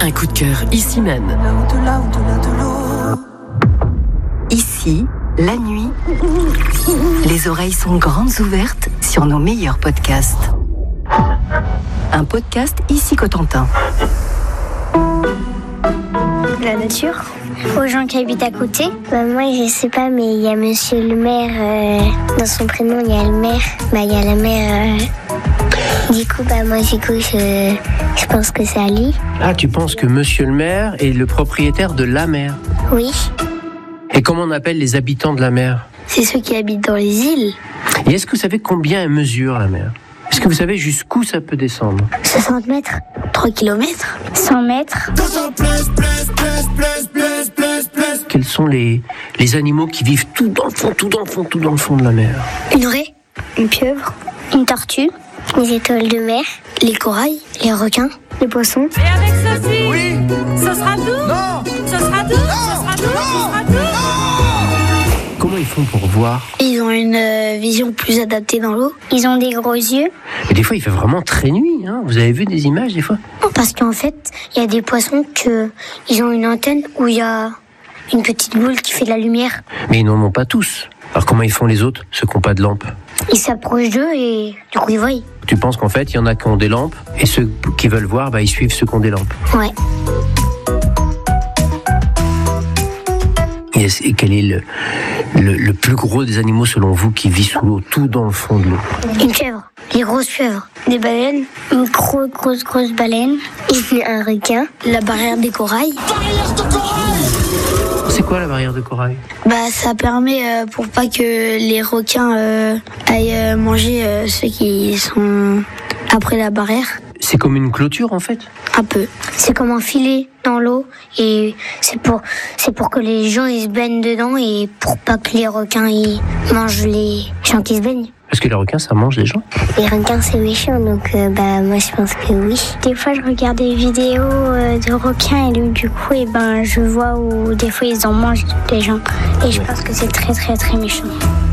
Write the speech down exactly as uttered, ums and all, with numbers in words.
Un coup de cœur ici même. Ici, la nuit, les oreilles sont grandes ouvertes sur nos meilleurs podcasts. Un podcast Ici Cotentin. La nature. Aux gens qui habitent à côté. Bah moi je sais pas, mais il y a monsieur le maire, euh, dans son prénom il y a le maire, bah il y a la mère. Euh, du coup bah moi du coup je, je pense que c'est Ali. Ah, tu penses que monsieur le maire est le propriétaire de la mer? Oui. Et comment on appelle les habitants de la mer? C'est ceux qui habitent dans les îles. Et est-ce que vous savez combien elle mesure la mer? Est-ce que vous savez jusqu'où ça peut descendre? soixante mètres. trois kilomètres. cent mètres. Quels sont les, les animaux qui vivent tout dans le fond, tout dans le fond, tout dans le fond de la mer? Une raie. Une pieuvre. Une tortue. Les étoiles de mer. Les corails. Les requins. Les poissons. Et avec ceci, oui, ce sera tout. Non, ce sera tout. Non, ce sera tout. Non, ce sera tout. Comment ils font pour voir? Ils ont une euh, vision plus adaptée dans l'eau. Ils ont des gros yeux. Mais des fois, il fait vraiment très nuit. Hein. Vous avez vu des images des fois? Parce qu'en fait, il y a des poissons que ils ont une antenne où il y a une petite boule qui fait de la lumière. Mais ils n'en ont pas tous. Alors comment ils font les autres, ceux qui n'ont pas de lampe? Ils s'approchent d'eux et du coup ils voient. Tu penses qu'en fait, il y en a qui ont des lampes et ceux qui veulent voir, bah, ils suivent ceux qui ont des lampes. Ouais. Et quel est le, le, le plus gros des animaux selon vous qui vit sous l'eau, tout dans le fond de l'eau? Une chèvre, des grosses chèvres, des baleines, une grosse, grosse, grosse baleine, et un requin, la barrière des corails. Barrière de corail. C'est quoi la barrière de corail? Bah ça permet euh, pour pas que les requins euh, aillent euh, manger euh, ceux qui sont après la barrière. C'est comme une clôture en fait? Un peu. C'est comme un filet dans l'eau et c'est pour c'est pour que les gens ils se baignent dedans et pour pas que les requins ils mangent les gens qui se baignent. Parce que les requins ça mange les gens? Les requins c'est méchant donc euh, bah moi je pense que oui. Des fois je regarde des vidéos euh, de requins et du coup et ben je vois où des fois ils en mangent des gens et je pense que c'est très très très méchant.